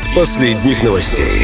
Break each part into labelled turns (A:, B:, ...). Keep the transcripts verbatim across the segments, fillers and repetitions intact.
A: последних новостей.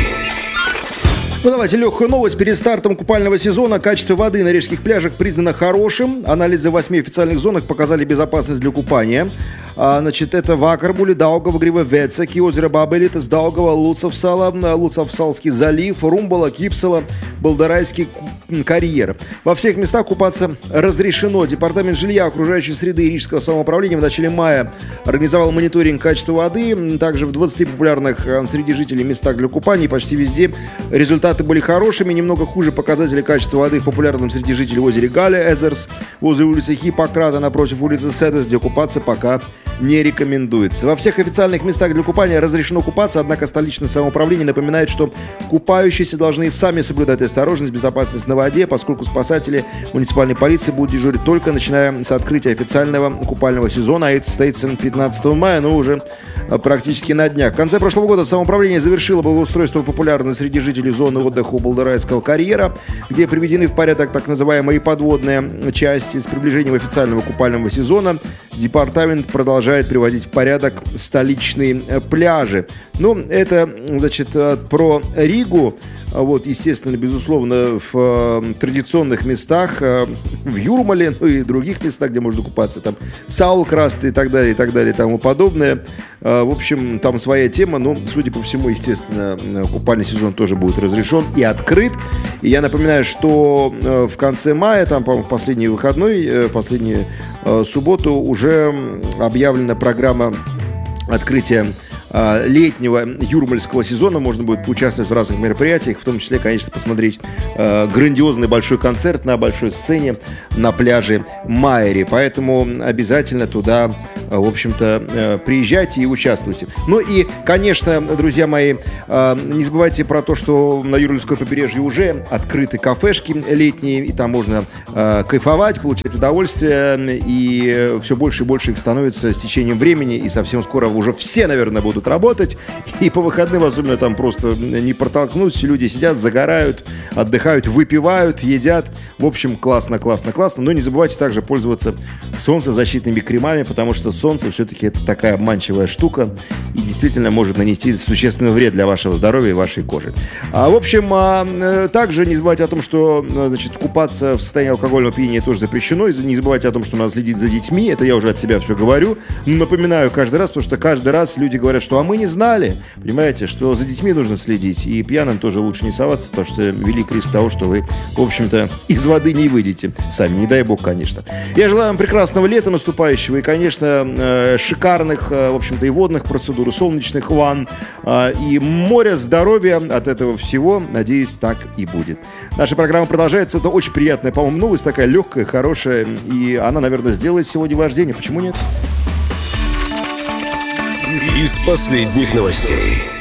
B: Ну давайте легкую новость. Перед стартом купального сезона качество воды на рижских пляжах признано хорошим. Анализы в восьми официальных зонах показали безопасность для купания. А, значит, это Вакарбуле, Даугава, Гривовецаки, озеро Бабелитас, Даугава, Луцавсала, Луцавсалский залив, Румбала, Кипсала, Балдарайский карьер. Во всех местах купаться разрешено. Департамент жилья, окружающей среды и рижского самоуправления в начале мая организовал мониторинг качества воды. Также в двадцати популярных среди жителей местах для купания почти везде результаты были хорошими. Немного хуже показатели качества воды в популярном среди жителей озере Гале, Эзерс, возле улицы Хиппократа, напротив улицы Седес, где купаться пока не рекомендуется. Во всех официальных местах для купания разрешено купаться, однако столичное самоуправление напоминает, что купающиеся должны сами соблюдать осторожность, безопасность на воде, поскольку спасатели муниципальной полиции будут дежурить только начиная с открытия официального купального сезона, а это состоится пятнадцатого мая, но уже практически на днях. В конце прошлого года самоуправление завершило благоустройство популярной среди жителей зоны отдыха у Балдарайского карьера, где приведены в порядок так называемые подводные части. С приближением официального купального сезона департамент продолжает приводить в порядок столичные пляжи. Ну, это, значит, про Ригу. Вот, естественно, безусловно, в э, традиционных местах, э, в Юрмале, ну и других местах, где можно купаться, там Саулкраст и так далее, и так далее, и тому подобное. Э, в общем, там своя тема, но, судя по всему, естественно, купальный сезон тоже будет разрешен и открыт. И я напоминаю, что э, в конце мая, там, по-моему, последний выходной, э, последнюю э, субботу уже объявлена программа открытия летнего юрмальского сезона. Можно будет поучаствовать в разных мероприятиях, в том числе, конечно, посмотреть э, грандиозный большой концерт на большой сцене на пляже Майри. Поэтому обязательно туда, э, в общем-то, э, приезжайте и участвуйте. Ну и, конечно, друзья мои, э, не забывайте про то, что на Юрмальском побережье уже открыты кафешки летние, и там можно э, кайфовать, получать удовольствие, и все больше и больше их становится с течением времени, и совсем скоро уже все, наверное, будут работать, и по выходным особенно там просто не протолкнуться, люди сидят, загорают, отдыхают, выпивают, едят. В общем, классно, классно, классно. Но не забывайте также пользоваться солнцезащитными кремами, потому что солнце все-таки это такая обманчивая штука и действительно может нанести существенный вред для вашего здоровья и вашей кожи. А, в общем, а, также не забывайте о том, что, значит, купаться в состоянии алкогольного опьянения тоже запрещено, и не забывайте о том, что надо следить за детьми. Это я уже от себя все говорю. Но напоминаю каждый раз, потому что каждый раз люди говорят, что а мы не знали, понимаете, что за детьми нужно следить, и пьяным тоже лучше не соваться, потому что велик риск того, что вы, в общем-то, из воды не выйдете сами, не дай бог, конечно. Я желаю вам прекрасного лета наступающего и, конечно, шикарных, в общем-то, и водных процедур, и солнечных ванн, и моря здоровья от этого всего, надеюсь, так и будет. Наша программа продолжается, это очень приятная, по-моему, новость, такая легкая, хорошая, и она, наверное, сделает сегодня ваш день, почему нет?
A: Из последних новостей.